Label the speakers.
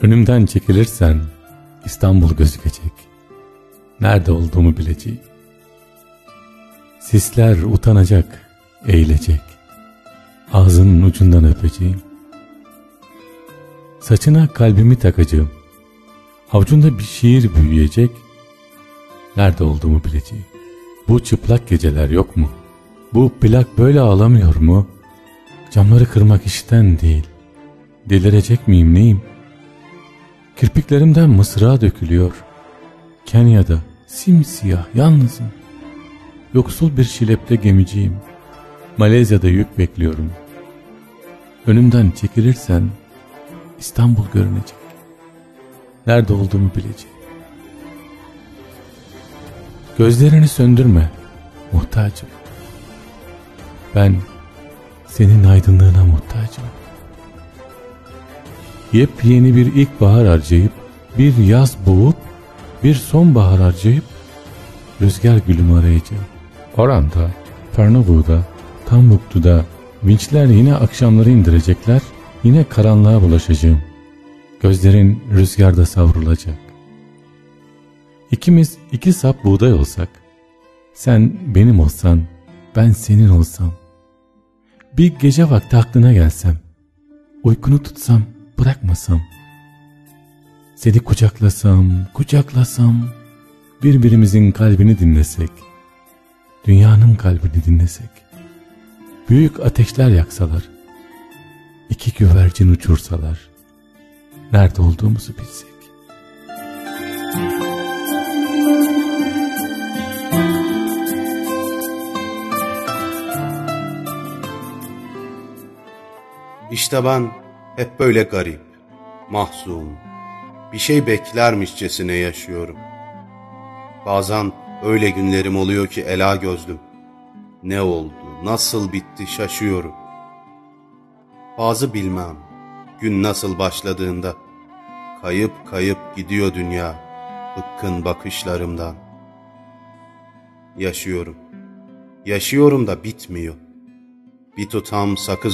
Speaker 1: Önümden çekilirsen İstanbul gözükecek. Nerede olduğumu bileceğim. Sisler utanacak, eğilecek. Ağzının ucundan öpeceğim. Saçına kalbimi takacağım. Avucunda bir şiir büyüyecek. Nerede olduğumu bileceğim. Bu çıplak geceler yok mu? Bu plak böyle ağlamıyor mu? Camları kırmak işten değil. Delirecek miyim neyim? Kirpiklerimden mısra dökülüyor. Kenya'da simsiyah yalnızım. Yoksul bir şilepte gemiciyim. Malezya'da yük bekliyorum. Önümden çekilirsen İstanbul görünecek. Nerede olduğumu bileceğim. Gözlerini söndürme muhtacım. Ben senin aydınlığına muhtacım. Yepyeni bir ilkbahar harcayıp, bir yaz boğup, bir sonbahar harcayıp, rüzgar gülümü arayacağım. Oran'da, Pernambuca'da, Timbuktu'da vinçler yine akşamları indirecekler, yine karanlığa bulaşacağım. Gözlerin rüzgarda savrulacak. İkimiz iki sap buğday olsak, sen benim olsan, ben senin olsam, bir gece vakti aklına gelsem, uykunu tutsam, bırakmasam, seni kucaklasam, birbirimizin kalbini dinlesek, dünyanın kalbini dinlesek, büyük ateşler yaksalar, iki güvercin uçursalar, nerede olduğumuzu bilsek.
Speaker 2: İşte ben hep böyle garip, mahzun, bir şey beklermişçesine yaşıyorum. Bazen öyle günlerim oluyor ki ela gözlüm. Ne oldu, nasıl bitti şaşıyorum. Bazı bilmem, gün nasıl başladığında, kayıp kayıp gidiyor dünya, bıkkın bakışlarımdan. Yaşıyorum da bitmiyor. Bir tutam sakız